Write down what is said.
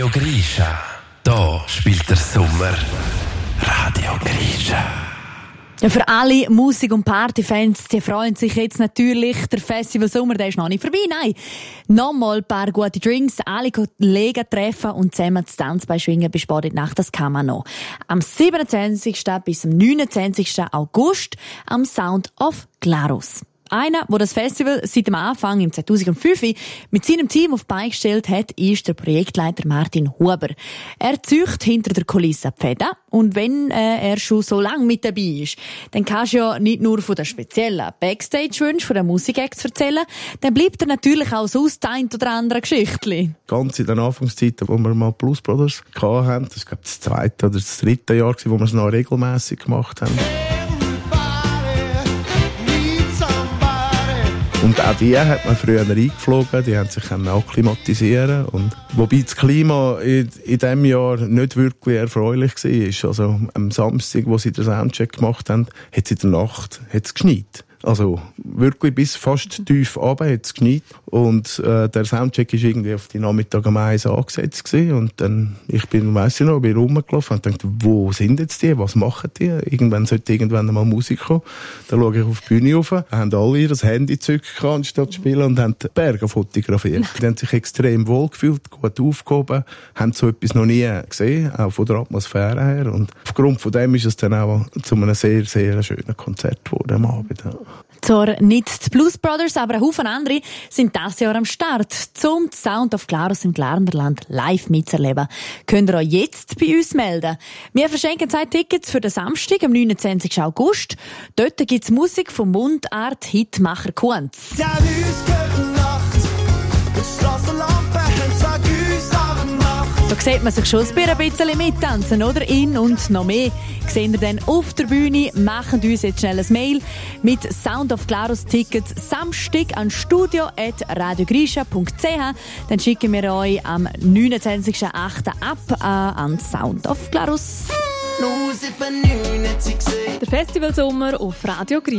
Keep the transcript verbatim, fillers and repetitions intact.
Radio Grisha, da spielt der Sommer Radio Grisha. Ja, für alle Musik- und Partyfans, die freuen sich jetzt natürlich. Der Festival Sommer, der ist noch nicht vorbei. Nein, nochmal ein paar gute Drinks, alle Kollegen treffen und zusammen das Tanzbein schwingen bis spät in die Nacht. Das kann man noch. Am siebenundzwanzigsten bis am neunundzwanzigsten August am Sound of Glarus. Einer, der das Festival seit dem Anfang im zweitausendfünf mit seinem Team auf die Beine gestellt hat, ist der Projektleiter Martin Huber. Er zücht hinter der Kulisse die Fäden. Und wenn äh, er schon so lange mit dabei ist, dann kannst du ja nicht nur von den speziellen Backstage-Wünschen von den Musikacts erzählen, dann bleibt er natürlich auch sonst ein oder andere Geschichtli. Ganz in den Anfangszeiten, wo wir mal Blues Brothers hatten, das war das zweite oder das dritte Jahr, wo wir es noch regelmässig gemacht haben. Und auch die hat man früher eingeflogen, die haben sich akklimatisieren und wobei das Klima in, in diesem Jahr nicht wirklich erfreulich war. Also am Samstag, wo sie den Soundcheck gemacht haben, hat es in der Nacht hat's geschneit. Also wirklich bis fast tief runter hat es geschneit. Und äh, der Soundcheck war irgendwie auf die Nachmittag um eins angesetzt gewesen. Und dann, ich bin, weiss ich noch, bin rumgelaufen und dachte, wo sind jetzt die? Was machen die? Irgendwann sollte irgendwann mal Musik kommen. Dann schaue ich auf die Bühne rauf, haben alle ihr Handy gezückt, anstatt zu spielen, und haben die Berge fotografiert. Die haben sich extrem wohl gefühlt, gut aufgehoben, haben so etwas noch nie gesehen, auch von der Atmosphäre her. Und aufgrund von dem ist es dann auch zu einem sehr, sehr schönen Konzert geworden am Abend. Zwar nicht die Blues Brothers, aber ein Haufen andere sind dieses Jahr am Start. Zum Sound of Glarus im Glarnerland live mitzuerleben, könnt ihr euch jetzt bei uns melden. Wir verschenken zwei Tickets für den Samstag, am neunundzwanzigsten August. Dort gibt es Musik vom Mundart-Hitmacher Kunz. Da sieht man sich schon ein bisschen mittanzen, oder? In und noch mehr sehen wir dann auf der Bühne. Machen uns jetzt schnell ein Mail mit Sound of Glarus Tickets Samstag an studio at radiogrisha punkt c h. Dann schicken wir euch am neunundzwanzigsten achten ab äh, an Sound of Glarus. Der Festivalsommer auf Radio Grisha.